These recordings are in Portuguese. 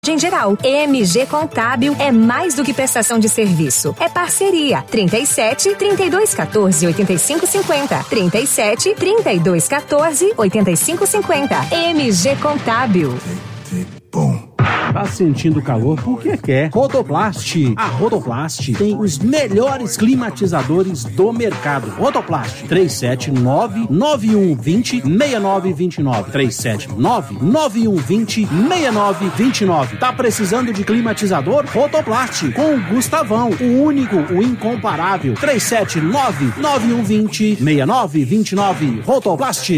Em geral, EMG Contábil é mais do que prestação de serviço. É parceria. 37 32 14 85 50. 37 32 14 85 50. EMG Contábil. Tá sentindo calor porque quer. Rodoplast. A Rodoplast tem os melhores climatizadores do mercado. Rodoplast 379-9120-6929. 379-9120-6929. Tá precisando de climatizador? Rodoplast com o Gustavão. O único, o incomparável. 379-9120-6929. Rodoplast.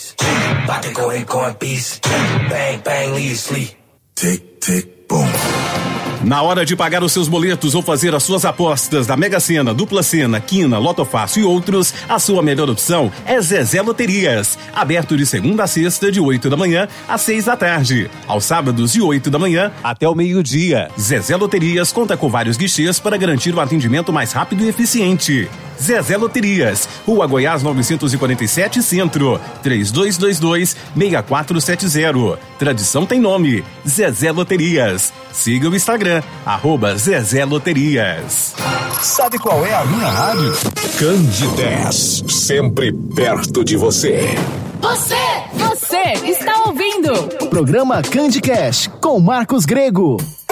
Tick, tick, boom. Na hora de pagar os seus boletos ou fazer as suas apostas da Mega Sena, Dupla Sena, Quina, Loto Fácil e outros, a sua melhor opção é Zezé Loterias. Aberto de segunda a sexta, de 8 da manhã às 6 da tarde. Aos sábados, de 8 da manhã até o meio-dia. Zezé Loterias conta com vários guichês para garantir o atendimento mais rápido e eficiente. Zezé Loterias, Rua Goiás 947 Centro, 3222-6470. Tradição tem nome, Zezé Loterias. Siga o Instagram, @Zezé Loterias. Sabe qual é a minha rádio? Candidez, sempre perto de você. Você está ouvindo o programa Candicast com Marcos Grego.